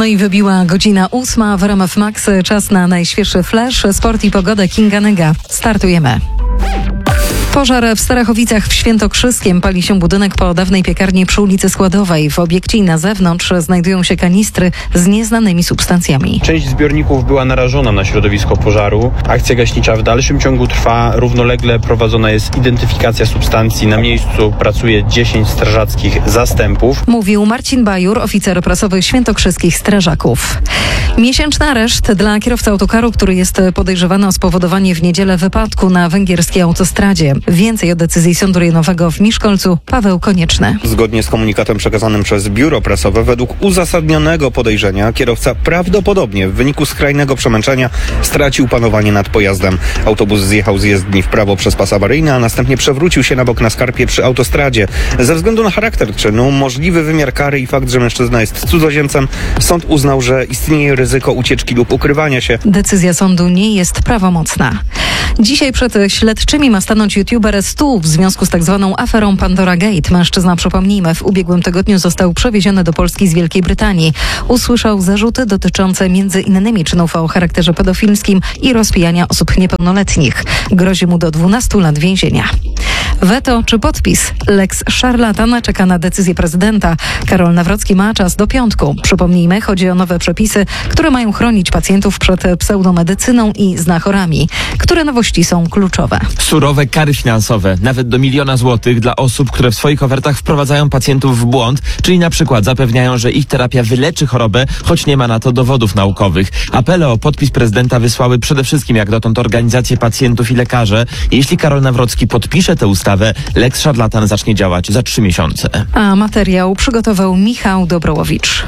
No i wybiła godzina 8 w RMF Max. Czas na najświeższy flash, sport i pogodę. Kinga Nyga. Startujemy. Pożar w Starachowicach w Świętokrzyskiem. Pali się budynek po dawnej piekarni przy ulicy Składowej. W obiekcie i na zewnątrz znajdują się kanistry z nieznanymi substancjami. Część zbiorników była narażona na środowisko pożaru. Akcja gaśnicza w dalszym ciągu trwa. Równolegle prowadzona jest identyfikacja substancji. Na miejscu pracuje 10 strażackich zastępów. Mówił Marcin Bajur, oficer prasowy świętokrzyskich strażaków. Miesięczny areszt dla kierowcy autokaru, który jest podejrzewany o spowodowanie w niedzielę wypadku na węgierskiej autostradzie. Więcej o decyzji Sądu Rejonowego w Miszkolcu Paweł Konieczny. Zgodnie z komunikatem przekazanym przez biuro prasowe, według uzasadnionego podejrzenia kierowca prawdopodobnie w wyniku skrajnego przemęczenia stracił panowanie nad pojazdem. Autobus zjechał z jezdni w prawo przez pas awaryjny, a następnie przewrócił się na bok na skarpie przy autostradzie. Ze względu na charakter czynu, możliwy wymiar kary i fakt, że mężczyzna jest cudzoziemcem, sąd uznał, że istnieje ryzyko ucieczki lub ukrywania się. Decyzja sądu nie jest prawomocna. Dzisiaj przed śledczymi ma stanąć youtuber Stu w związku z tak zwaną aferą Pandora Gate. Mężczyzna, przypomnijmy, w ubiegłym tygodniu został przewieziony do Polski z Wielkiej Brytanii. Usłyszał zarzuty dotyczące m.in. czynów o charakterze pedofilskim i rozpijania osób niepełnoletnich. Grozi mu do 12 lat więzienia. Weto czy podpis? Lex Szarlatan czeka na decyzję prezydenta. Karol Nawrocki ma czas do piątku. Przypomnijmy, chodzi o nowe przepisy, które mają chronić pacjentów przed pseudomedycyną i znachorami. Które nowości są kluczowe? Surowe kary finansowe, nawet do 1 000 000 złotych dla osób, które w swoich ofertach wprowadzają pacjentów w błąd, czyli na przykład zapewniają, że ich terapia wyleczy chorobę, choć nie ma na to dowodów naukowych. Apele o podpis prezydenta wysłały przede wszystkim jak dotąd organizacje pacjentów i lekarze. Jeśli Karol Nawrocki podpisze tę ustawę, Lex Szarlatan zacznie działać za 3 miesiące. A materiał przygotował Michał Dobrołowicz.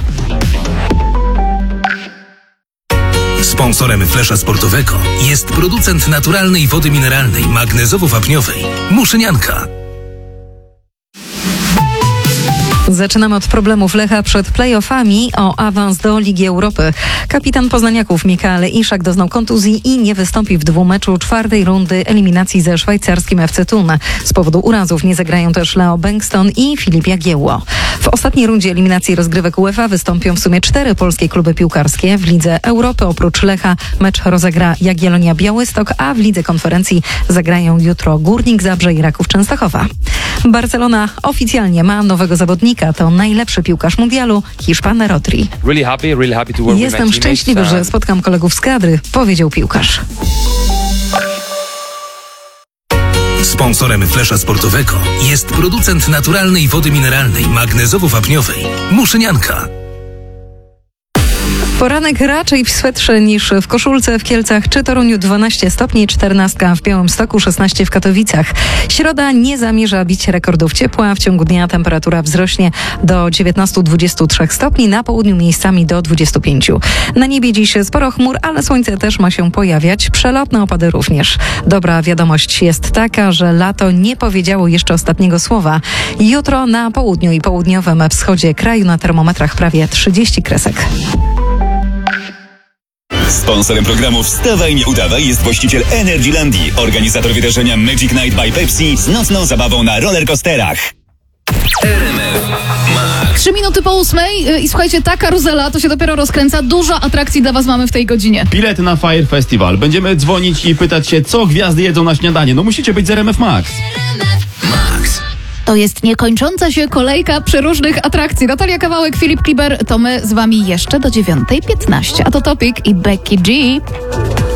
Sponsorem Flesza Sportowego jest producent naturalnej wody mineralnej magnezowo-wapniowej Muszynianka. Zaczynamy od problemów Lecha przed play-offami o awans do Ligi Europy. Kapitan poznaniaków Mikael Iszak doznał kontuzji i nie wystąpi w dwumeczu 4. rundy eliminacji ze szwajcarskim FC Thun. Z powodu urazów nie zagrają też Leo Bengston i Filip Jagiełło. W ostatniej rundzie eliminacji rozgrywek UEFA wystąpią w sumie 4 polskie kluby piłkarskie. W Lidze Europy oprócz Lecha mecz rozegra Jagiellonia Białystok, a w Lidze Konferencji zagrają jutro Górnik Zabrze i Raków Częstochowa. Barcelona oficjalnie ma nowego zawodnika. To najlepszy piłkarz mundialu, Hiszpan Rodri. Jestem szczęśliwy, że spotkam kolegów z kadry, powiedział piłkarz. Sponsorem Flesza Sportowego jest producent naturalnej wody mineralnej magnezowo-wapniowej Muszynianka. Poranek raczej w swetrze niż w koszulce. W Kielcach czy Toruniu 12 stopni, 14 w Białymstoku, 16 w Katowicach. Środa nie zamierza bić rekordów ciepła. W ciągu dnia temperatura wzrośnie do 19-23 stopni, na południu miejscami do 25. Na niebie dziś sporo chmur, ale słońce też ma się pojawiać. Przelotne opady również. Dobra wiadomość jest taka, że lato nie powiedziało jeszcze ostatniego słowa. Jutro na południu i południowym wschodzie kraju na termometrach prawie 30 kresek. Sponsorem programu Wstawaj, nie udawaj jest właściciel Energylandii, organizator wydarzenia Magic Night by Pepsi z nocną zabawą na rollercoasterach. RMF Max. 3 minuty po 8 i słuchajcie, ta karuzela to się dopiero rozkręca. Dużo atrakcji dla was mamy w tej godzinie. Bilety na Fire Festival. Będziemy dzwonić i pytać się, co gwiazdy jedzą na śniadanie. No musicie być z RMF Max. To jest niekończąca się kolejka przeróżnych atrakcji. Natalia Kawałek, Filip Kliber, to my z wami jeszcze do 9:15. A to Topic i Becky G.